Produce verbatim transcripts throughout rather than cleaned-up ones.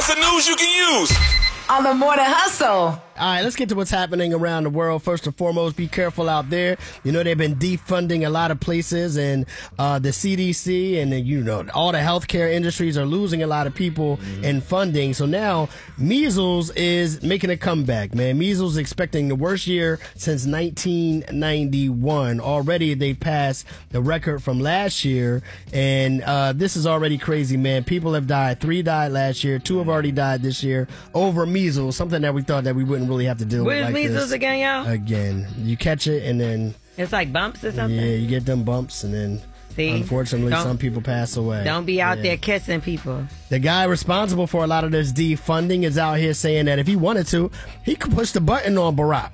the news you can use on the Morning Hustle. All right, let's get to what's happening around the world. First and foremost, be careful out there. You know, they've been defunding a lot of places, and uh, the C D C and, the, you know, all the healthcare industries are losing a lot of people mm-hmm. in funding. So now measles is making a comeback, man. Measles expecting the worst year since nineteen ninety-one. Already they've passed the record from last year, and uh, this is already crazy, man. People have died. Three died last year. Two have already died this year over measles, something that we thought that we wouldn't really have to deal what with. What is like measles this. again, y'all? Again, you catch it and then it's like bumps or something. Yeah, you get them bumps and then See? unfortunately don't, some people pass away. Don't be out yeah. there kissing people. The guy responsible for a lot of this defunding is out here saying that if he wanted to, he could push the button on Barack.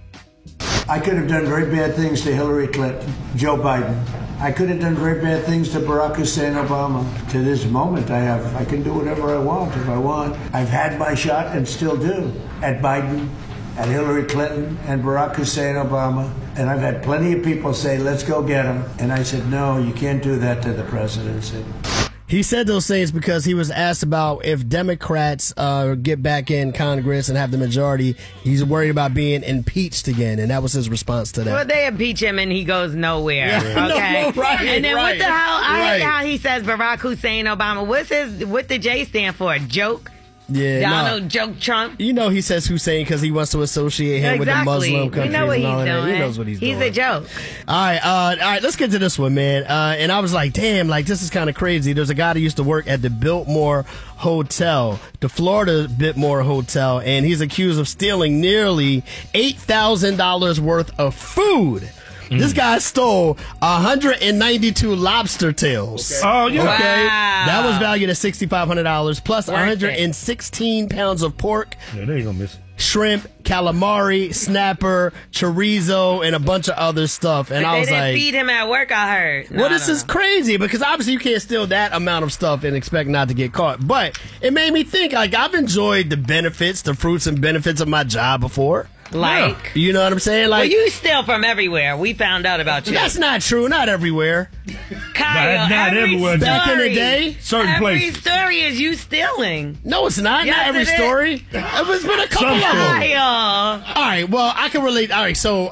I could have done very bad things to Hillary Clinton, Joe Biden. I could have done very bad things to Barack Hussein Obama. To this moment, I have. I can do whatever I want if I want. I've had my shot and still do at Biden, at Hillary Clinton, and Barack Hussein Obama. And I've had plenty of people say, let's go get him. And I said, no, you can't do that to the presidency. He said those things because he was asked about if Democrats uh, get back in Congress and have the majority, he's worried about being impeached again, and that was his response to that. Well, they impeach him and he goes nowhere. Yeah. Okay, no, right, and then right, what the hell? I right. hate how he says Barack Hussein Obama. What's his? What the J stand for? Joke. Yeah, Donald no. Joke Trump. You know he says Hussein because he wants to associate him exactly. with the Muslim countries. We know what and all he's that. doing. He knows what he's, he's doing. He's a joke. All right, uh, all right. Let's get to this one, man. Uh, and I was like, damn, like this is kind of crazy. There's a guy that used to work at the Biltmore Hotel, the Florida Biltmore Hotel, and he's accused of stealing nearly eight thousand dollars worth of food. Mm. This guy stole one hundred ninety-two lobster tails. Okay. Oh, yeah. Wow. Okay. That was valued at six thousand five hundred dollars, plus Worth one hundred sixteen it. pounds of pork. Yeah, they ain't gonna miss it. Shrimp, calamari, snapper, chorizo, and a bunch of other stuff. And but I they was didn't like, feed him at work, I heard. No, well, this is know. crazy because obviously you can't steal that amount of stuff and expect not to get caught. But it made me think, like, I've enjoyed the benefits, the fruits and benefits of my job before. Like, yeah. You know what I'm saying? Like, well, you steal from everywhere. We found out about you. That's not true. Not everywhere. Kyle, not, not every everywhere. Story, Back in the day, certain every places. Every story is you stealing. No, it's not. Yes, not every it story. It's been a couple Some of them. stories. Kyle, All right. Well, I can relate. All right. So.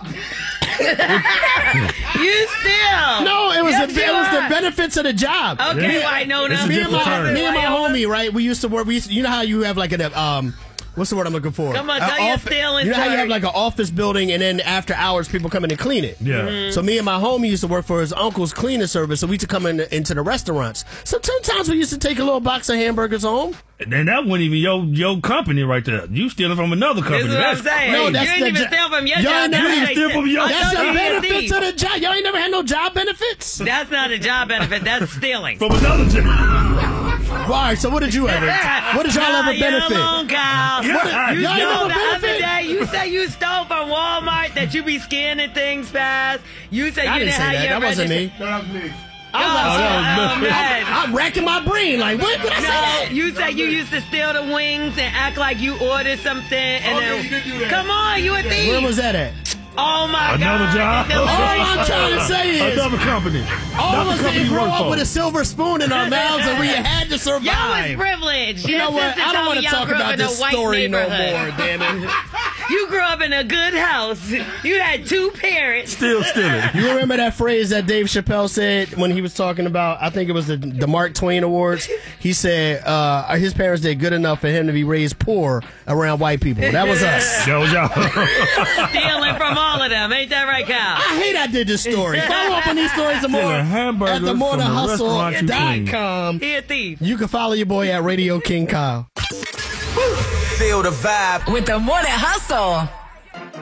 you steal. No, it was yes, the, it was are. the benefits of the job. Okay, Yeah. well, I know It's that. a Me and different my, term. me and my homie, right? We used to work. We used to, you know how you have like a um. What's the word I'm looking for? Come on, An tell your offi- stealing You know how you story. have like an office building and then after hours people come in and clean it? Yeah. Mm-hmm. So me and my homie used to work for his uncle's cleaning service, so we used to come in into the restaurants. So sometimes we used to take a little box of hamburgers home. And that wasn't even your your company right there. You stealing from another company. This is what I'm That's saying. No, you that's didn't the even jo- steal from your Y'all job. ain't never That's even steal from your I That's thought the you were a benefits thief. of the job. Y'all ain't never had no job benefits? That's not a job benefit. That's stealing. from another job. All right, so what did you ever? What did y'all Nah, ever benefit? You're alone, Kyle. Yeah, What- I- you y'all ain't stole never the other benefit? day. You said you stole from Walmart that you be scanning things fast. You said I you didn't say have that. your That wasn't register- me. That was me. I was Oh, about to say- oh, man. I'm racking my brain. Like, what did I say No, that? you said you used to steal the wings and act like you ordered something. And Okay, then, you did do that. Come on, you a thief. Where was that at? Oh my Another God. job? All I'm trying to say is, Another company. all Not of the us company didn't you grow work up for. with a silver spoon in our mouths and we had to survive. Y'all was privileged. You know Your what? sister I don't told want me to y'all talk grew up about in a this white story no neighborhood. more, damn it. You grew up in a good house. You had two parents. Still stealing. You remember that phrase that Dave Chappelle said when he was talking about, I think it was the, the Mark Twain Awards? He said uh, his parents did good enough for him to be raised poor around white people. That was us. That was y'all. Stealing from all of them. Ain't that right, Kyle? I hate I did this story. Follow up on these stories some more Stealing hamburgers at the from morning the hustle restaurant you dot clean. com. He a thief. You can follow your boy at Radio King Kyle. Feel the vibe With the Morning Hustle.